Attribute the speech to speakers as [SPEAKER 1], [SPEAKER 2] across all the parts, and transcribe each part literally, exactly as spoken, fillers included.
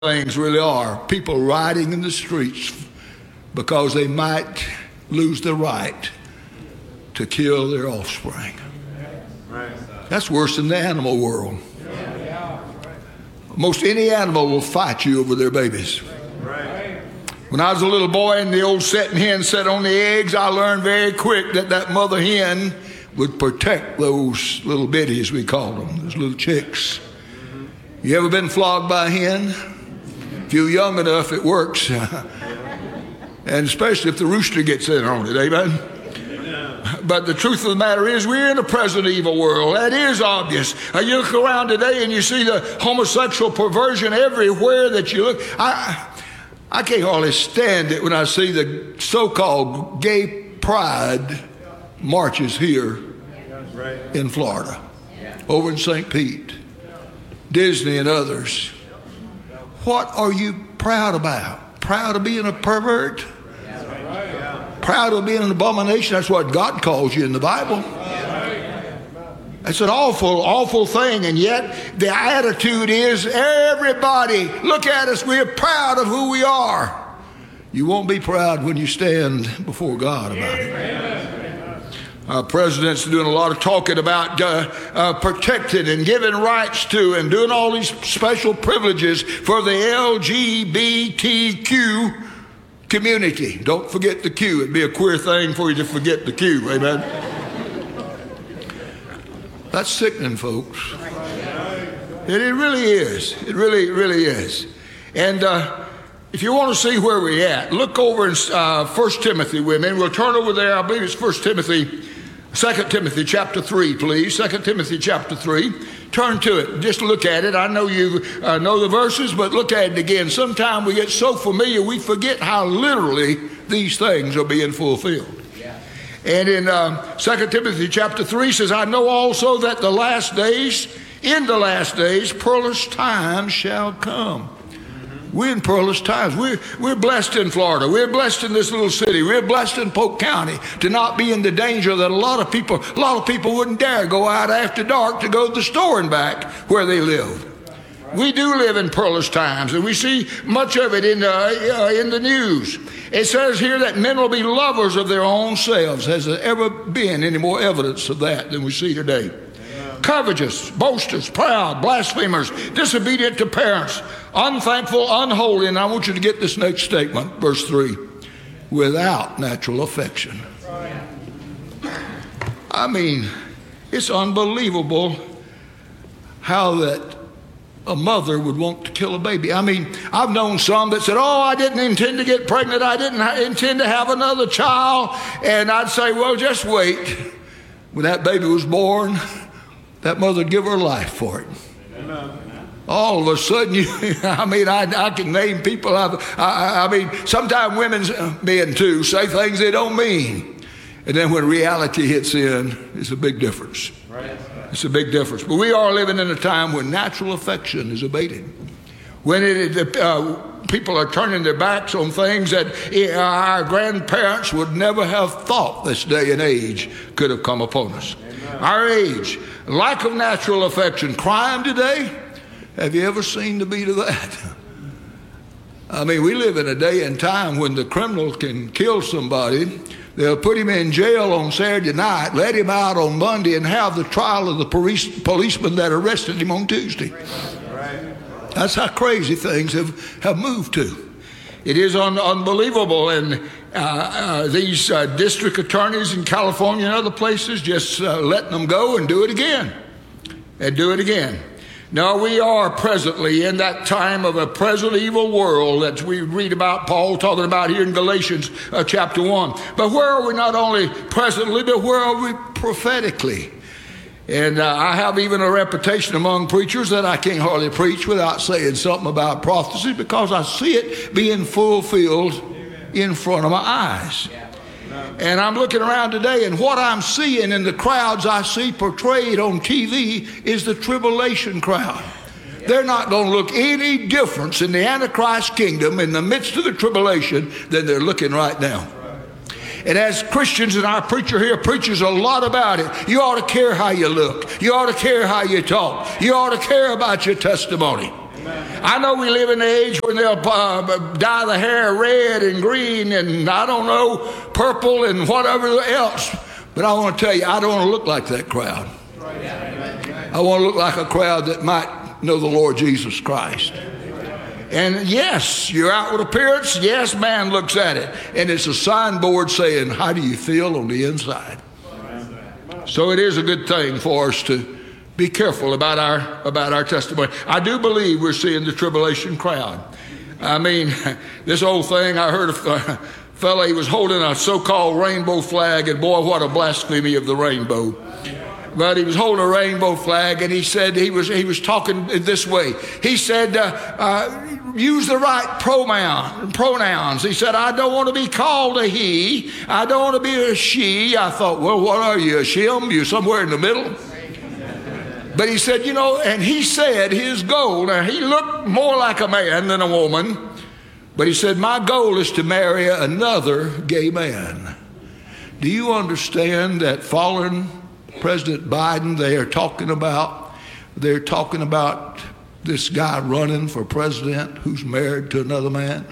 [SPEAKER 1] things really are. People rioting in the streets because they might lose the right to kill their offspring. That's worse than the animal world. Most any animal will fight you over their babies. When I was a little boy and the old setting hen sat on the eggs, I learned very quick that that mother hen would protect those little bitties, we called them, those little chicks. You ever been flogged by a hen? If you're young enough, it works. And especially if the rooster gets in on it, amen? But the truth of the matter is, we're in a present evil world. That is obvious. Uh, you look around today and you see the homosexual perversion everywhere that you look. I, I can't hardly stand it when I see the so-called gay pride marches here in Florida, over in Saint Pete, Disney and others. What are you proud about? Proud of being a pervert? Proud of being an abomination? That's what God calls you in the Bible. It's an awful, awful thing, and yet the attitude is, everybody, look at us, we're proud of who we are. You won't be proud when you stand before God about it. Our president's doing a lot of talking about uh, uh, protecting and giving rights to and doing all these special privileges for the L G B T Q community. Don't forget the Q. It'd be a queer thing for you to forget the Q. Amen. That's sickening, folks. It, it really is. It really, really is. And uh, if you want to see where we're at, look over in uh, First Timothy with me. We'll turn over there. I believe it's First Timothy, Second Timothy chapter three, please. Second Timothy chapter three. Turn to it. Just look at it. I know you uh, know the verses, but look at it again. Sometimes we get so familiar we forget how literally these things are being fulfilled. And in uh, Second Timothy chapter three says, I know also that the last days, in the last days, perilous times shall come. We're in perilous times. We're, we're blessed in Florida. We're blessed in this little city. We're blessed in Polk County to not be in the danger that a lot of people, a lot of people wouldn't dare go out after dark to go to the store and back where they live. We do live in perilous times, and we see much of it in the, uh, in the news. It says here that men will be lovers of their own selves. Has there ever been any more evidence of that than we see today? Covetous, boasters, proud, blasphemers, disobedient to parents, unthankful, unholy. And I want you to get this next statement, verse three. Without natural affection. I mean, it's unbelievable how that a mother would want to kill a baby. I mean, I've known some that said, oh, I didn't intend to get pregnant. I didn't ha- intend to have another child. And I'd say, well, just wait. When that baby was born, that mother would give her life for it. Amen. All of a sudden, you, I mean, I, I can name people. I've, I, I mean, sometimes women's men, too, say things they don't mean. And then when reality hits in, it's a big difference. Right. It's a big difference. But we are living in a time when natural affection is abated. When it, uh, people are turning their backs on things that our grandparents would never have thought this day and age could have come upon us. Amen. Our age, lack of natural affection, crime today. Have you ever seen the beat of that? I mean, we live in a day and time when the criminal can kill somebody. They'll put him in jail on Saturday night, let him out on Monday, and have the trial of the police, policeman that arrested him on Tuesday. Right. That's how crazy things have, have moved to. It is un, unbelievable. And uh, uh, these uh, district attorneys in California and other places just uh, letting them go and do it again. And do it again. Now, we are presently in that time of a present evil world that we read about Paul talking about here in Galatians uh, chapter one. But where are we not only presently, but where are we prophetically? And uh, I have even a reputation among preachers that I can't hardly preach without saying something about prophecy, because I see it being fulfilled in front of my eyes. And I'm looking around today, and what I'm seeing in the crowds I see portrayed on T V is the tribulation crowd. They're not going to look any difference in the Antichrist kingdom in the midst of the tribulation than they're looking right now. And as Christians, and our preacher here preaches a lot about it, you ought to care how you look. You ought to care how you talk. You ought to care about your testimony. I know we live in an age when they'll uh, dye the hair red and green and I don't know, purple and whatever else. But I want to tell you, I don't want to look like that crowd. I want to look like a crowd that might know the Lord Jesus Christ. And yes, your outward appearance, yes, man looks at it. And it's a signboard saying, how do you feel on the inside? So it is a good thing for us to be careful about our about our testimony. I do believe we're seeing the tribulation crowd. I mean, this old thing, I heard a fella, he was holding a so-called rainbow flag, and boy, what a blasphemy of the rainbow. But he was holding a rainbow flag, and he said he was he was talking this way. He said, uh, uh, use the right pronoun, pronouns. He said, I don't want to be called a he. I don't want to be a she. I thought, well, what are you, a shim? You somewhere in the middle? But he said, you know, and he said his goal, now he looked more like a man than a woman, but he said, my goal is to marry another gay man. Do you understand that following President Biden, they are talking about, they're talking about this guy running for president who's married to another man?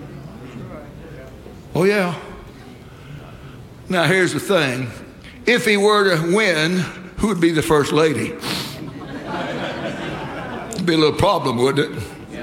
[SPEAKER 1] Oh, yeah. Now, here's the thing. If he were to win, who would be the first lady? It'd be a little problem, wouldn't it?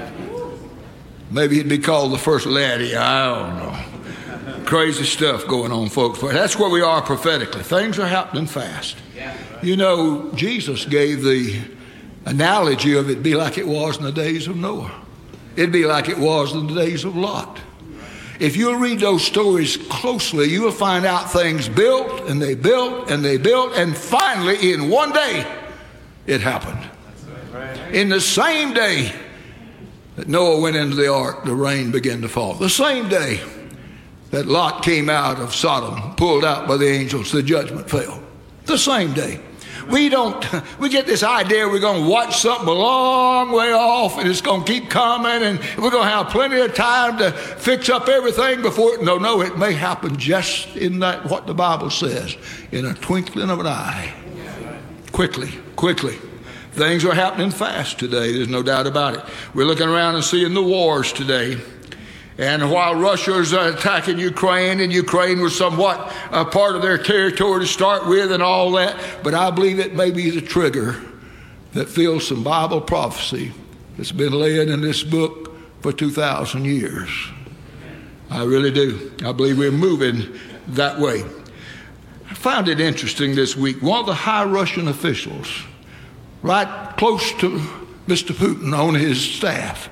[SPEAKER 1] Maybe he'd be called the first lady. I don't know. Crazy stuff going on, folks. But that's where we are prophetically. Things are happening fast. You know, Jesus gave the analogy of it'd be like it was in the days of Noah. It'd be like it was in the days of Lot. If you'll read those stories closely, you'll find out things built and they built and they built, and finally in one day it happened. In the same day that Noah went into the ark, the rain began to fall. The same day that Lot came out of Sodom, pulled out by the angels, the judgment fell. The same day. We don't, we get this idea we're going to watch something a long way off and it's going to keep coming and we're going to have plenty of time to fix up everything before it. No, no, it may happen just in that, what the Bible says, in a twinkling of an eye. Quickly, quickly. Things are happening fast today. There's no doubt about it. We're looking around and seeing the wars today. And while Russia's attacking Ukraine, and Ukraine was somewhat a part of their territory to start with and all that, but I believe it may be the trigger that fills some Bible prophecy that's been laid in this book for two thousand years. I really do. I believe we're moving that way. I found it interesting this week. One of the high Russian officials, right close to Mister Putin on his staff,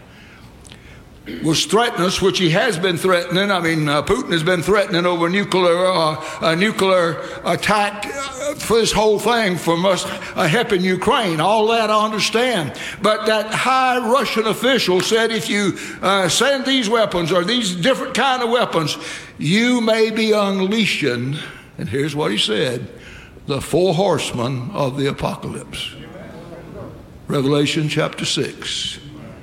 [SPEAKER 1] was threatening us, which he has been threatening. I mean, uh, Putin has been threatening over nuclear uh, a nuclear attack uh, for this whole thing from us uh, helping Ukraine. All that I understand. But that high Russian official said if you uh, send these weapons or these different kind of weapons, you may be unleashing, and here's what he said, the four horsemen of the apocalypse. Revelation chapter six.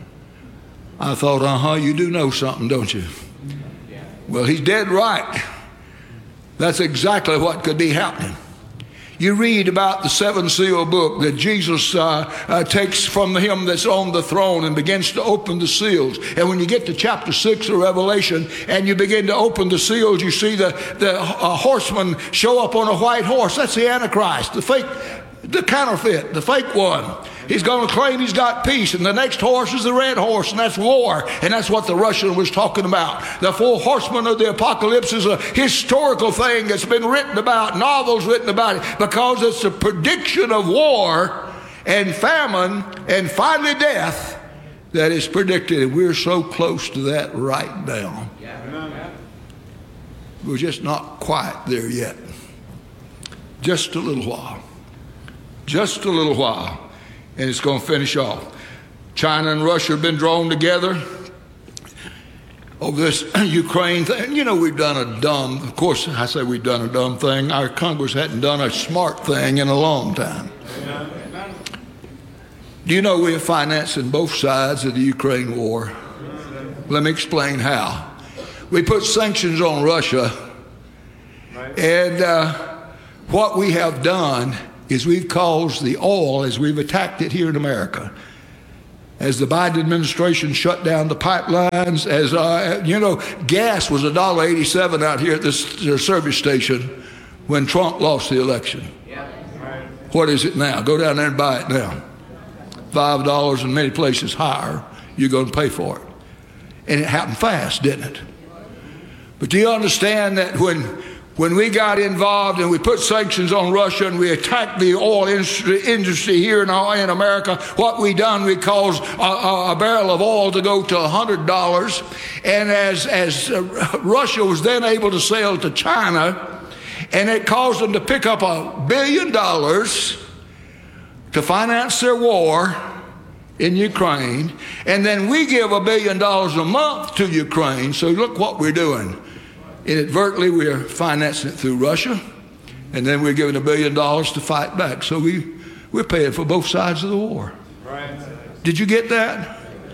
[SPEAKER 1] I thought, uh-huh, you do know something, don't you? Well, he's dead right. That's exactly what could be happening. You read about the seven seal book that Jesus uh, uh, takes from him that's on the throne and begins to open the seals. And when you get to chapter six of Revelation and you begin to open the seals, you see the, the uh, horseman show up on a white horse. That's the Antichrist, the fake, the counterfeit, the fake one. He's going to claim he's got peace, and the next horse is the red horse, and that's war. And that's what the Russian was talking about. The four horsemen of the apocalypse is a historical thing that's been written about, novels written about it, because it's a prediction of war and famine and finally death that is predicted. And we're so close to that right now. We're just not quite there yet. Just a little while. Just a little while. And it's going to finish off. China and Russia have been drawn together over this Ukraine thing. You know, we've done a dumb, of course, I say we've done a dumb thing. Our Congress hadn't done a smart thing in a long time. Do you know we're financing both sides of the Ukraine war? Let me explain how. We put sanctions on Russia, and uh, what we have done is we've caused the oil, as we've attacked it here in America, as the Biden administration shut down the pipelines, as, uh, you know, gas was one dollar eighty-seven out here at this, this service station when Trump lost the election. Yeah. Right. What is it now? Go down there and buy it now. five dollars in many places higher, you're going to pay for it. And it happened fast, didn't it? But do you understand that when When we got involved and we put sanctions on Russia and we attacked the oil industry here in, in America, what we done, we caused a, a barrel of oil to go to one hundred dollars. And as, as uh, Russia was then able to sell to China, and it caused them to pick up a billion dollars to finance their war in Ukraine. And then we give a billion dollars a month to Ukraine. So look what we're doing. Inadvertently, we are financing it through Russia, and then we're giving a billion dollars to fight back. So we, we're paying for both sides of the war. Right. Did you get that?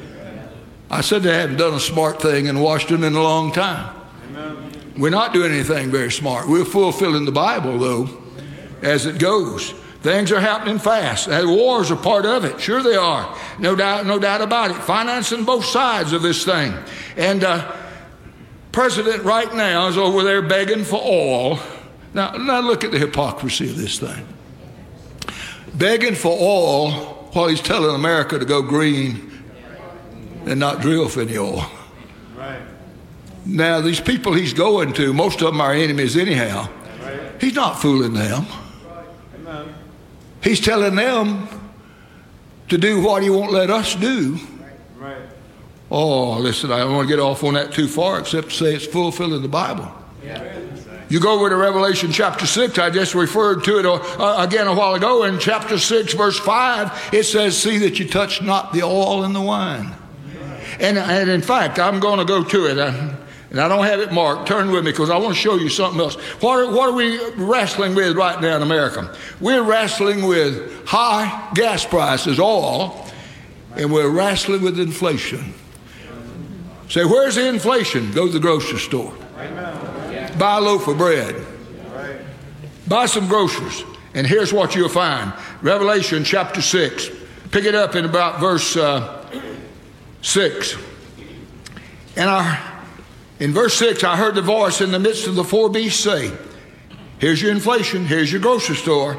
[SPEAKER 1] I said they haven't done a smart thing in Washington in a long time. Amen. We're not doing anything very smart. We're fulfilling the Bible, though, as it goes. Things are happening fast. And wars are part of it. Sure they are. No doubt, no doubt about it. Financing both sides of this thing. And uh, President right now is over there begging for oil. Now, now look at the hypocrisy of this thing. Begging for oil while he's telling America to go green and not drill for any oil. Right. Now, these people he's going to, most of them are enemies anyhow. Right. He's not fooling them. Right. He's telling them to do what he won't let us do. Right. Oh, listen, I don't want to get off on that too far except to say it's fulfilling the Bible. Yeah. You go over to Revelation chapter six, I just referred to it uh, again a while ago. In chapter six, verse five, it says, see that you touch not the oil and the wine. And, and in fact, I'm going to go to it, uh, and I don't have it marked. Turn with me because I want to show you something else. What are, what are we wrestling with right now in America? We're wrestling with high gas prices, oil, and we're wrestling with inflation. Say, where's the inflation? Go to the grocery store. Amen. Buy a loaf of bread. Right. Buy some groceries. And here's what you'll find. Revelation chapter six. Pick it up in about verse uh, six. And I, in verse six, I heard the voice in the midst of the four beasts say, here's your inflation. Here's your grocery store.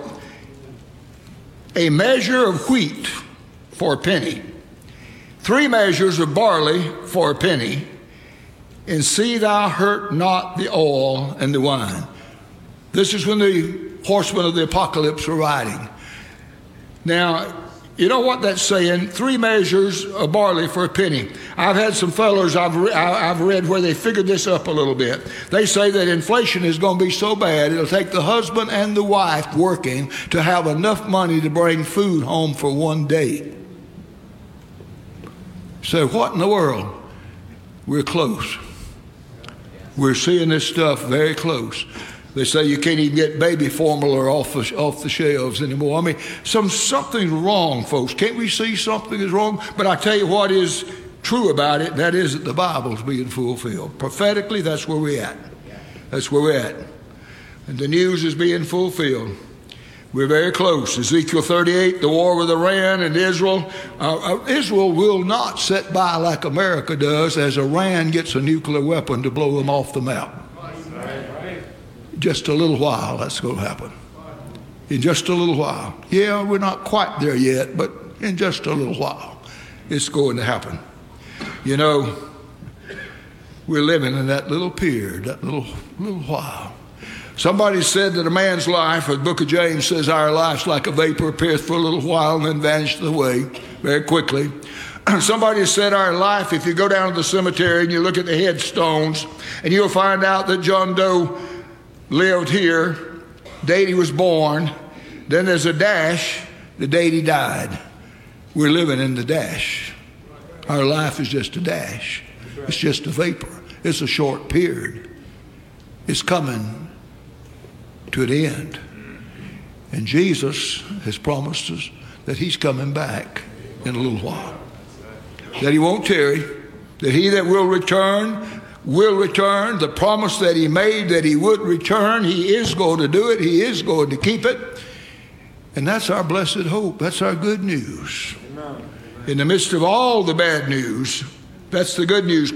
[SPEAKER 1] A measure of wheat for a penny. Three measures of barley for a penny, and see thou hurt not the oil and the wine. This is when the horsemen of the apocalypse were riding. Now, you know what that's saying? Three measures of barley for a penny. I've had some fellows I've, re- I've read where they figured this up a little bit. They say that inflation is going to be so bad, it'll take the husband and the wife working to have enough money to bring food home for one day. So what in the world? We're close. We're seeing this stuff very close. They say you can't even get baby formula off the, off the shelves anymore. I mean, some, something's wrong, folks. Can't we see something is wrong? But I tell you what is true about it, that is that the Bible's being fulfilled. Prophetically, that's where we're at. That's where we're at. And the news is being fulfilled. We're very close. Ezekiel thirty-eight, the war with Iran and Israel. Uh, Israel will not sit by like America does as Iran gets a nuclear weapon to blow them off the map. Just a little while, that's going to happen. In just a little while. Yeah, we're not quite there yet, but in just a little while, it's going to happen. You know, we're living in that little period, that little, little while. Somebody said that a man's life, or the book of James says our life's like a vapor, appeareth for a little while and then vanisheth away very quickly. Somebody said our life, if you go down to the cemetery and you look at the headstones, and you'll find out that John Doe lived here, date he was born, then there's a dash, the date he died. We're living in the dash. Our life is just a dash. It's just a vapor. It's a short period. It's coming to an end. And Jesus has promised us that he's coming back in a little while. That he won't tarry, that he that will return will return. The promise that he made that he would return, he is going to do it. He is going to keep it. And that's our blessed hope. That's our good news. Amen. In the midst of all the bad news, that's the good news.